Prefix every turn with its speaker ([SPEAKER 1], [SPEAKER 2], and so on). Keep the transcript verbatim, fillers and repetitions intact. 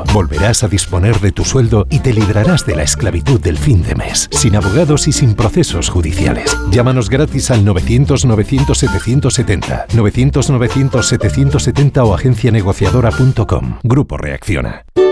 [SPEAKER 1] Volverás a disponer de tu sueldo y te librarás de la esclavitud del fin de mes, sin abogados y sin procesos judiciales. Llámanos gratis al novecientos novecientos setecientos setenta, novecientos novecientos setecientos setenta o agencia negociadora punto com. Grupo Reacciona.